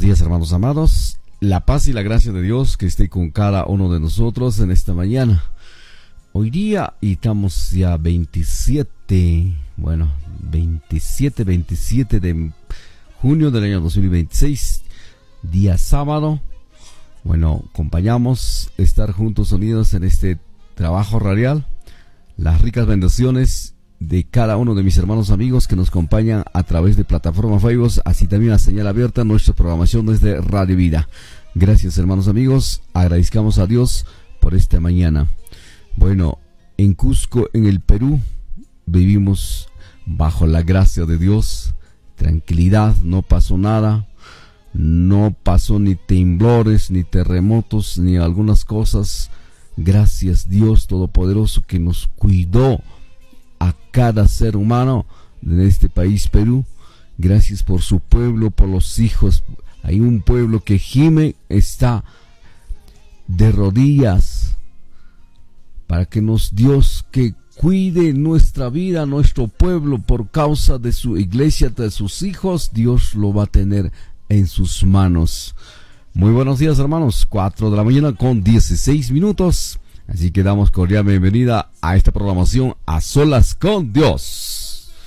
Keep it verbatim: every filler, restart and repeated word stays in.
días, hermanos amados. La paz y la gracia de Dios que esté con cada uno de nosotros en esta mañana. Hoy día estamos ya veintisiete, bueno, veintisiete, veintisiete de junio del año dos mil veintiséis, día sábado. Bueno, acompañamos estar juntos unidos en este trabajo radial. Las ricas bendiciones de cada uno de mis hermanos amigos que nos acompañan a través de plataforma Facebook, así también la señal abierta, nuestra programación desde Radio Vida. Gracias, hermanos amigos, agradezcamos a Dios por esta mañana. Bueno, en Cusco, en el Perú, vivimos bajo la gracia de Dios, tranquilidad, no pasó nada, no pasó ni temblores, ni terremotos, ni algunas cosas. Gracias Dios Todopoderoso que nos cuidó a cada ser humano de este país Perú. Gracias por su pueblo, por los hijos. Hay un pueblo que gime, está de rodillas para que nos Dios que cuide nuestra vida, nuestro pueblo, por causa de su iglesia, de sus hijos. Dios lo va a tener en sus manos. Muy buenos días, hermanos. cuatro de la mañana con dieciséis minutos. Así que damos cordial bienvenida a esta programación A Solas con Dios.